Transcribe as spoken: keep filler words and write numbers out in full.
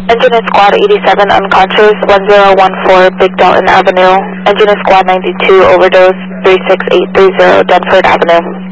Engine is Squad eighty-seven unconscious, one zero one four Big Dalton Avenue. Engine is Squad ninety-two overdose, three six eight three zero Denford Avenue.